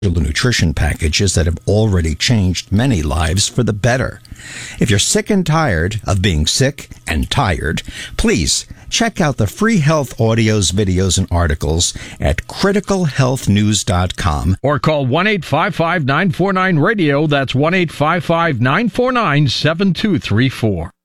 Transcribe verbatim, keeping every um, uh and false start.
nutrition packages that have already changed many lives for the better. If you're sick and tired of being sick and tired, please check out the free health audios, videos, and articles at critical health news dot com. Or call one eight five five, nine four nine, radio. That's one eight five five, nine four nine, seven two three four.